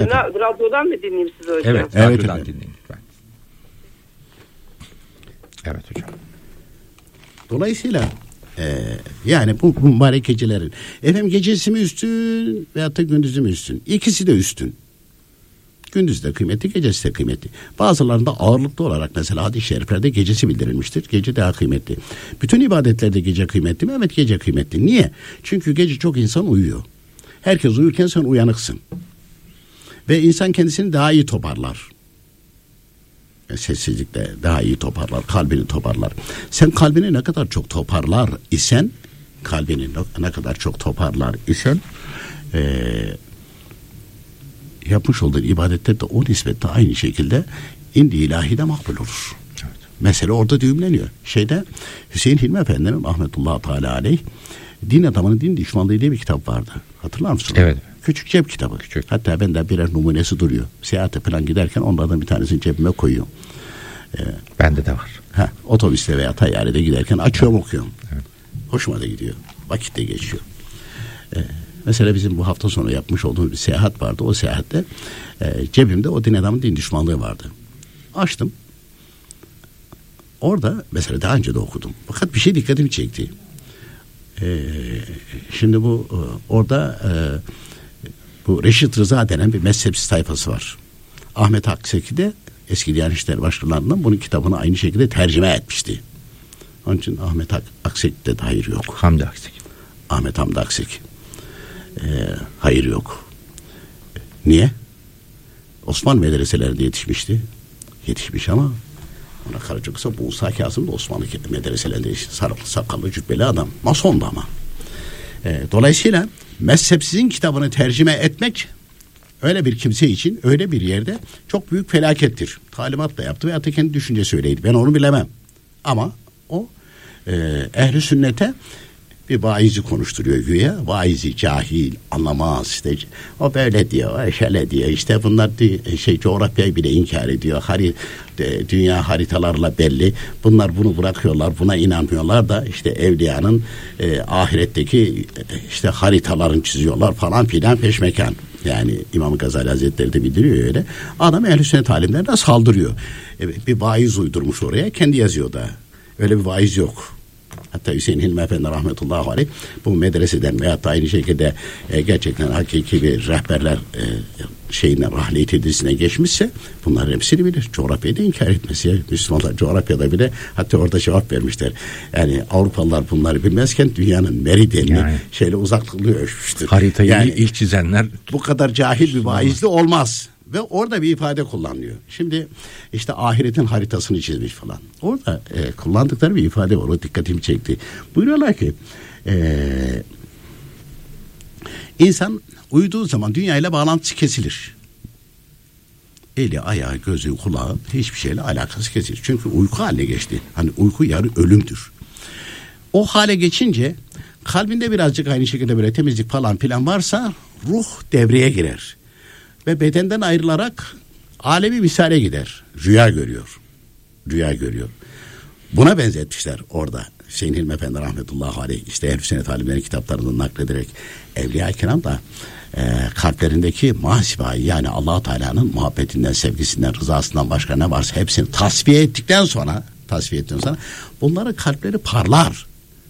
Radyodan mı dinleyeyim sizi hocam? Evet, radyodan dinleyin lütfen. Evet hocam. Dolayısıyla yani bu mübarek gecelerin efendim gecesi mi üstün veyahut da gündüzü mü üstün? İkisi de üstün. Gündüz de kıymetli, gecesi de kıymetli. Bazılarında ağırlıklı olarak mesela hadis-i şeriflerde gecesi bildirilmiştir. Gece daha kıymetli. Bütün ibadetlerde gece kıymetli mi? Evet, gece kıymetli. Niye? Çünkü gece çok insan uyuyor. Herkes uyurken sen uyanıksın. Ve insan kendisini daha iyi toparlar. Sessizlikle daha iyi toparlar. Kalbini toparlar. Sen kalbini ne kadar çok toparlar isen yapmış olduğun ibadetler de o nispetle aynı şekilde indi ilahide makbul olur. Evet. Mesele orada düğümleniyor. Hüseyin Hilmi Efendi'nin rahmetullahi teala aleyh Din Adamının Din Düşmanlığı diye bir kitap vardı. Hatırlar mısın? Evet. Küçük cep kitabı. Küçük. Hatta bende birer numunesi duruyor. Seyahate falan giderken onlardan bir tanesini cebime koyuyorum. Bende de var. Otobüste veya tayyarede giderken açıyorum, okuyorum. Evet. Hoşuma da gidiyor. Vakit de geçiyor. Mesela bizim bu hafta sonu yapmış olduğumuz bir seyahat vardı. O seyahatte cebimde o Din Adamının Din Düşmanlığı vardı. Açtım. Orada mesela daha önce de okudum. Fakat bir şey dikkatimi çekti. Şimdi bu orada bu Reşit Rıza denen bir mezhepsiz tayfası var. Ahmet Akseki de eski Diyanet İşleri Başkanlarından bunun kitabını aynı şekilde tercüme etmişti. Onun için Ahmet Akseki'de de hayır yok. Ahmet Hamdi Akseki. Hayır yok. Niye? Osmanlı medreselerinde yetişmişti. Yetişmiş ama ona karacaksa Musa Kazım da Osmanlı medreselerinde sarıklı sakallı cübbeli adam. Masondu ama. Dolayısıyla mezhepsizin kitabını tercüme etmek öyle bir kimse için öyle bir yerde çok büyük felakettir. Talimat da yaptı veyahut da kendi düşüncesi öyleydi. Ben onu bilemem. Ama o ehli sünnete bir vaizi konuşturuyor güya. Vaizi cahil, anlamaz işte. O böyle diyor, şöyle diyor. İşte bunlar coğrafyayı bile inkar ediyor. Dünya haritalarla belli. Bunlar bunu bırakıyorlar, buna inanmıyorlar da işte evliyanın ahiretteki işte haritalarını çiziyorlar falan filan peşmekan. Yani İmam Gazali Hazretleri de bildiriyor öyle. Adam ehl-i sünnet alimlerine saldırıyor. Bir vaiz uydurmuş oraya, kendi yazıyor da. Öyle bir vaiz yok. Hatta Hüseyin Hilmi Efendi rahmetullahi aleyh bu medreseden veyahut da aynı şekilde gerçekten hakiki bir rehberler rahle-i tedrisine geçmişse bunların hepsini bilir. Coğrafyayı da inkar etmesi. Müslümanlar coğrafyada bile hatta orada cevap vermişler. Yani Avrupalılar bunları bilmezken dünyanın meridyenini uzaklığı ölçmüştür. Haritayı ilk çizenler bu kadar cahil bir vaizli olmaz. Ve orada bir ifade kullanılıyor. Şimdi işte ahiretin haritasını çizmiş falan. Orada kullandıkları bir ifade var. O dikkatimi çekti. Buyuruyorlar ki insan uyuduğu zaman dünyayla bağlantısı kesilir. Eli, ayağı, gözü, kulağı hiçbir şeyle alakası kesilir. Çünkü uyku haline geçti. Hani uyku yarı ölümdür. O hale geçince kalbinde birazcık aynı şekilde böyle temizlik falan filan varsa ruh devreye girer. Ve bedenden ayrılarak alemi misale gider. Rüya görüyor. Buna benzetmişler orada. Hüseyin Hilmi Efendi rahmetullahi aleyh işte ehl-i sünnet alimlerin kitaplarından naklederek Evliya-i Kiram da kalplerindeki mahsibayı yani Allah-u Teala'nın muhabbetinden, sevgisinden, rızasından başka ne varsa hepsini tasfiye ettikten sonra bunların kalpleri parlar.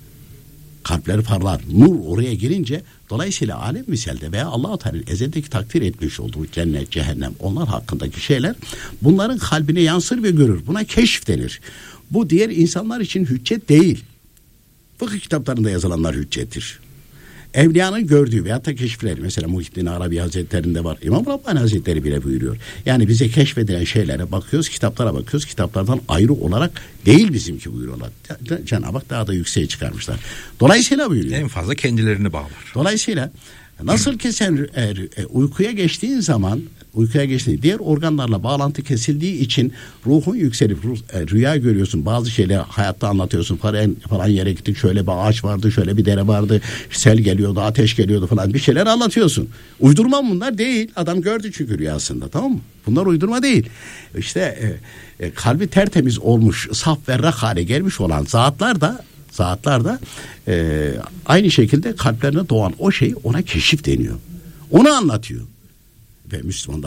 Nur oraya girince dolayısıyla alem misalde veya Allah-u Teala'nın ezeldeki takdir etmiş olduğu cennet, cehennem onlar hakkındaki şeyler bunların kalbine yansır ve görür. Buna keşf denir. Bu diğer insanlar için hüccet değil. Fıkıh kitaplarında yazılanlar hüccettir. Evliyanın gördüğü veyahut da keşifleri mesela Muhyiddin Arabi Hazretleri'nde var. İmam Rabbani Hazretleri bile buyuruyor. Yani bize keşfedilen şeylere bakıyoruz, kitaplara bakıyoruz. Kitaplardan ayrı olarak değil bizimki buyuruyorlar. Cenab-ı Hak daha da yükseğe çıkarmışlar. Dolayısıyla buyuruyor. En fazla kendilerini bağlar. Dolayısıyla nasıl ki sen uykuya geçtiğin zaman diğer organlarla bağlantı kesildiği için ruhun yükselip rüya görüyorsun. Bazı şeyleri hayatta anlatıyorsun. Falan yere gittik. Şöyle bir ağaç vardı. Şöyle bir dere vardı. Sel geliyordu. Ateş geliyordu falan. Bir şeyler anlatıyorsun. Uydurma bunlar değil. Adam gördü çünkü rüyasında. Tamam mı? Bunlar uydurma değil. İşte kalbi tertemiz olmuş, saf ve rak hale gelmiş olan zatlar da aynı şekilde kalplerine doğan o şey ona keşif deniyor. Onu anlatıyor. Ve Müslümanlar